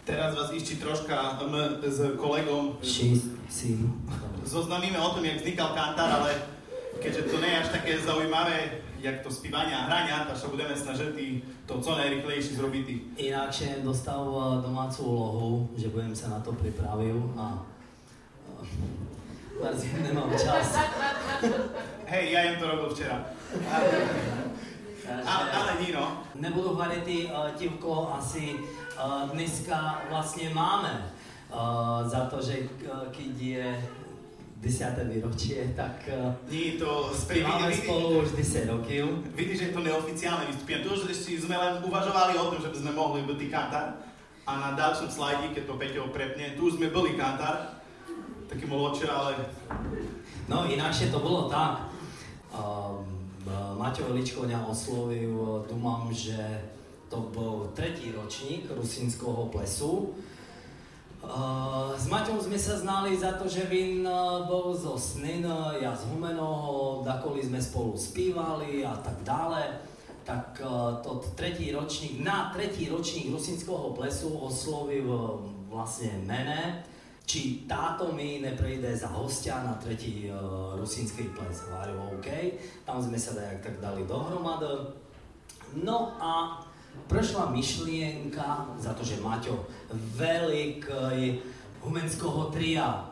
Teraz vás ešte troška s kolegom zoznamíme o tom, jak vznikal kantár, ale keďže to nie je až také zaujímavé, jak to spívanie a hrania, tak sa budeme snažiť to co najrychlejšie zrobiť. Inakšie dostal domácu úlohu, že budem sa na to pripravil a nemám čas. Hej, ja im to robil včera. Ale nie, no. Nebudu hovoriť, Tivko, asi dneska vlastne máme za to, že keď je 10. výročie, tak spívame spolu už 10 rokov. Vidíš, že je to neoficiálne vystúpenie. Tu už sme len uvažovali o tom, že by sme mohli byť kantár. A na ďalšom slajdi, keď to Peťo prepne, tu už sme boli kantár. Taký mladší, ale... No, inakšie to bolo tak. Maťo Veličko mňa oslovil, dúmam, že to bol 3. ročník rusínskoho plesu. S Maťom sme sa znali za to, že Vin bol zo Snin, ja z Humenoho, dakoli sme spolu spívali a tak dále. Tak to 3. ročník, na 3. ročník rusínskoho plesu oslovil vlastne mene, či táto mi neprejde za hostia na 3. rusínsky ples. Hovoril, OK, tam sme sa tak dali dohromady. No a prešla myšlienka, za to, že Maťo veľký humenského tria,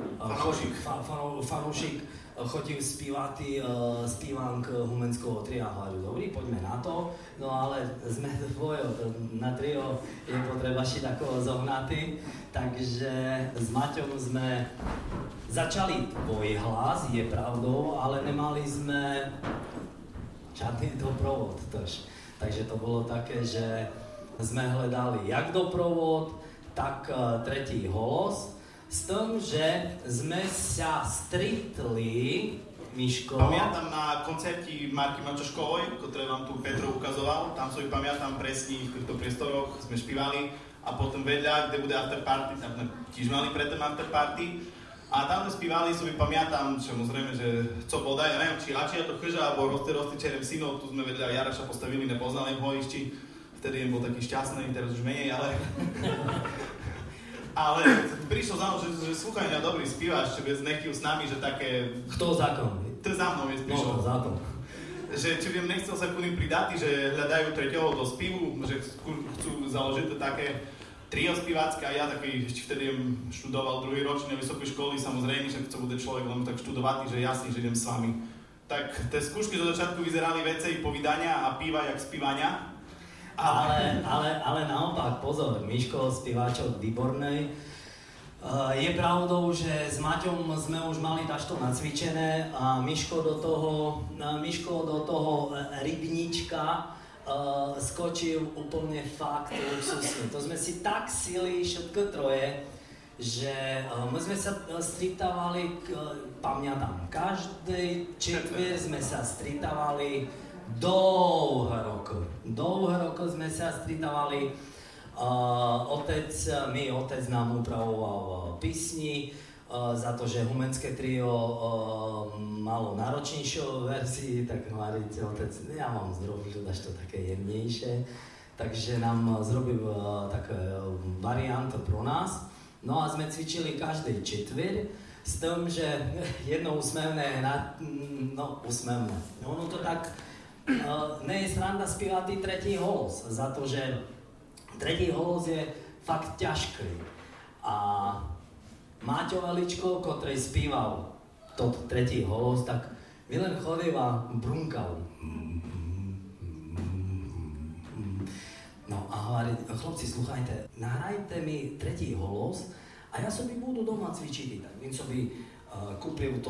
fanúšik, chodil spívať spívank humenského tria. Hovoril, dobrý, poďme na to. No ale sme na trio je potreba si takého zohnatý. Takže s Maťom sme začali dvojhlas, je pravdou, ale nemali sme žiadny doprovod. Takže to bolo také, že sme hledali jak doprovod, tak 3. holos. S tým, že sme sa stretli, Miško... Pamiętam na koncerti Marky Mačoškovej, ktoré vám tu Petro ukazoval. Tam si pamiętam presne v týchto priestoroch, sme špívali. A potom vedľa, kde bude afterparty, tam sme tiež mali predtým afterparty. A tam sme spívali, si pamiętam, samozrejme, že co bodaj, ja neviem, či Ačia to Chyža, alebo Rosti Čerem synov, tu sme vedľa Jaraša postavili, nepoznali ho ešte. Vtedy im bol taký šťastný, teraz už menej, ale... Ale prišlo za mnou, že sluchaj mňa dobrý spívaš, že bez nechtil s nami, že také... Kto za kom? To za mnou je prišlo. No, za to. Že či viem, nechcel sa ku ním pridať, že hľadajú 3. do spívu, že chcú založiť to také trio spívacké a ja taký, ešte vtedy študoval 2. ročný na vysokej školy, samozrejme, že chce bude človek len tak študovať, že jasný, že idem s vami. Tak tie skúšky zo začiatku vyzerali vecej povídania a píva jak spívania. Ale naopak, pozor, Miško, spieváčok výbornej. Je pravdou, že s Maťom sme už mali takto nacvičené a Miško do toho rybníčka skočil úplne fakt luxusne. To sme si tak sili všetko troje, že my sme sa stretávali, pamätám, každej četvier sme sa stretávali dlouho rokov sme sa stretávali. Otec nám upravoval písni za to, že humenské trio malo náročnejšiu verzii, tak hovoríte, otec, ja mám zrobil to také jemnejšie, takže nám zrobil také variant pro nás. No a sme cvičili každej četvier s tým, že jedno úsmevné, úsmevné. Ono to tak nie je sranda spievať 3. holos, za to, že 3. holos je fakt ťažký. A Maťo Veličko, ktorý spíval to 3. holos, tak mi len chodil a brunkal. No a hovorí, chlopci, sluchajte, nahrajte mi 3. holos a ja sobie budu doma cvičiť. Tak on sobie kúpil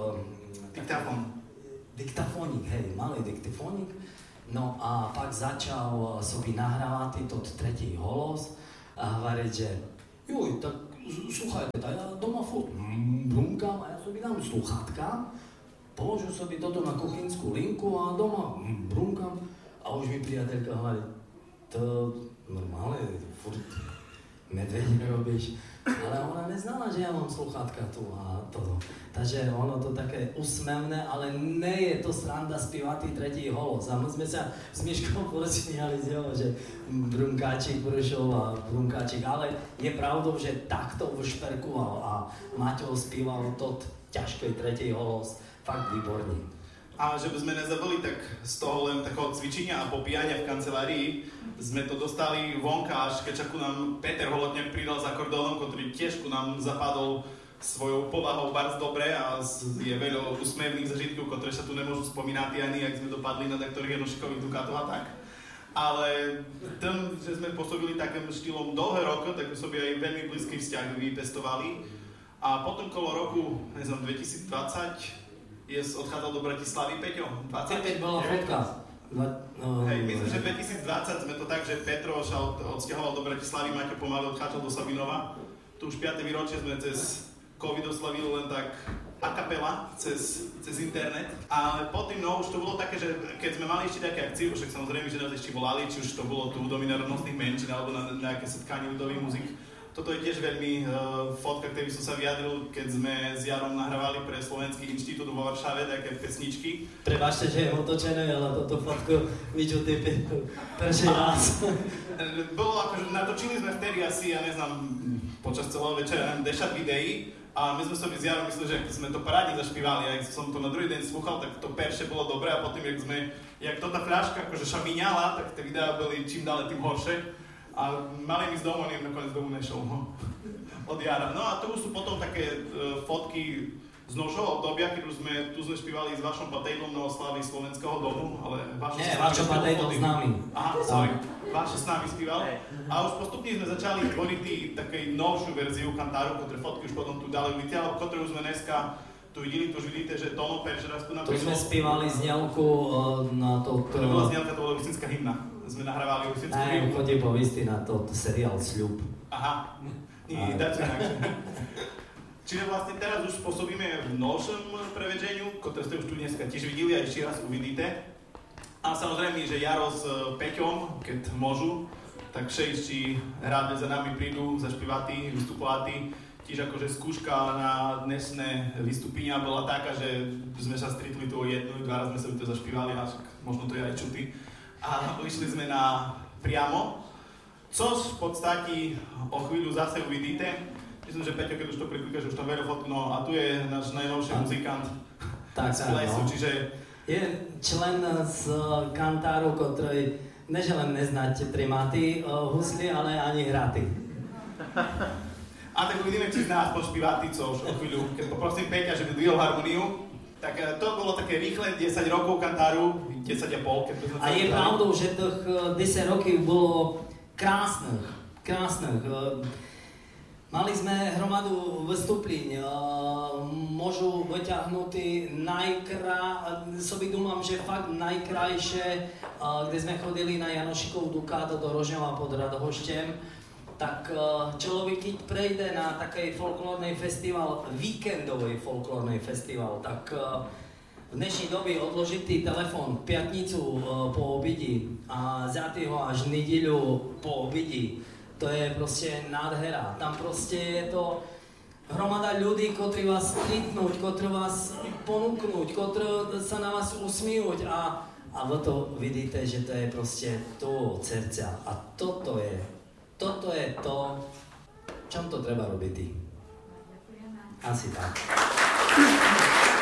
diktafónik, hej, malý diktafónik. No a pak začal sobie nahrávať to 3. holos a hovoriť, že juj, tak sluchajte, ja doma furt brunkam a ja sobie dám sluchátka, položil sobie toto na kuchynskú linku a doma brunkam a už mi priateľka hovorí, to normálne, furt medveď robíš. Ale ona neznala, že ja mám sluchátka tu a toto. Takže ono to také úsmevné, ale nie je to sranda spívať tretí holos. A my sme sa s Miškom porozumeli z jeho, že Brunkáčik Pršov a Brunkáčik, ale je pravdou, že takto vyšperkoval a Maťo spíval to ťažký tretí holos, fakt výborný. A že by sme nezabili, tak z toho len takého cvičenia a popíjania v kancelárii sme to dostali vonka, až keď ku nám Peter Holodňák pridal s akordónom, ktorý tiež ku nám zapadol svojou povahou bardzo dobre a je veľa úsmevných zažitkov, ktoré sa tu nemôžu spomínať ani, jak sme dopadli na niektorých jednošikových dukátov a tak. Ale tým, že sme pôsobili takým štýlom dlhé roky, tak by sobie aj veľmi blízky vzťah vypestovali. A potom kolo roku, neviem, 2020, odchádzal do Bratislavy, Peťo? 25 bola fotka. Hej, myslím, že 2020 sme to tak, že Petro sa odsťahoval do Bratislavy, Maťo pomaly odchádzal do Sabinova. Tu už 5. výročie sme cez COVID oslavili len tak a capella, cez internet. Ale potom, no, už to bolo také, že keď sme mali ešte také akcie, však samozrejme, že nás ešte volali, či už to bolo tu do národnostných menšín alebo na nejaké setkanie ľudových muzik. Toto je tiež veľmi fotka, ktorý som sa vyjadril, keď sme s Jarom nahrávali pre Slovenský inštitút vo Varšave také pesničky. Prebažte, že je otočené, ale toto fotku vidíte prvý raz. Bolo akože, natočili sme vtedy asi, ja neznám, počas celého večera, 10 videí a my sme sobie s Jarom mysleli, že sme to parádne zašpívali a jak som to na druhý deň slúchal, tak to perše bolo dobré a potom, jak to tá fľaška akože šamiňala, tak tie videá boli čím ďalej tým horšie. A mali mi z domu, neviem, nakoniec domu nešiel, no, od Jara. No a to už sú potom také fotky z novšieho obdobia, keď už tu sme špívali s Vašom Patejdlom na oslave Slovenského domu, ale Vašo Patejdl s nami. Aha, sorry. Vašo s nami spíval. A už postupne sme začali tvoriť takej novšiu verziu kantáru, ktoré fotky už potom tu dali vytiaľ, ktoré už sme dneska tu videli, to už vidíte, že Tono že raz tu nám prišlo. Tu sme spívali znielku na to... To nebola znielka, to bola Husinská hymna. Sme nahrávali Husinskú hymnu. Chodí po Vysty na to seriál Sľub. Aha, dáte inakšie. Čiže vlastne teraz už pôsobíme v novšom prevedeniu, ktoré ste už tu dneska tiež videli a ešte raz uvidíte. A samozrejme, že Jaro s Peťom, keď môžu, tak všetci rád za nami prídu, zašpívať, vystupovať. Tiež akože skúška na dnešné vystúpenia bola taká, že sme sa stretli tu o 1-2 raz sme sa to zašpívali a možno to je aj čuty. A išli sme na priamo, což v podstate o chvíľu zase uvidíte. Myslím, že Peťo, keď už to priklikáš, už tam veľa fotk, no a tu je náš najnovší muzikant z plesu, čiže... Je člen z kantáru, ktorý neželen neznáte trimaty husly, ale ani hraty. A tak uvidíme, či z nás pošpívať co už o chvíľu. Keď poprosím Peťa, že by dvihol harmoniu, tak to bolo také rýchle 10 rokov kantáru, 10,5. A je pravdou, že tých 10 rokov bolo krásnych. Mali sme hromadu vystúplení, môžu vyťahnuť sobi dúmam, že fakt najkrajšie, kde sme chodili na Janošikov Dukát do Rožňova pod Radhošťem. Tak človek, keď prejde na taký folklórny festival, víkendový folklórny festival, tak v dnešní dobe odložitý telefon v piatnicu po obidi a zjatý ho až v nedeľu po obidi, to je proste nádhera. Tam proste je to hromada ľudí, ktorí vás stretnúť, ktorí vás ponúknuť, ktorí sa na vás usmíjuť a vy to vidíte, že to je proste to od srdca. A toto je to, čom to treba robiť. Asi tak.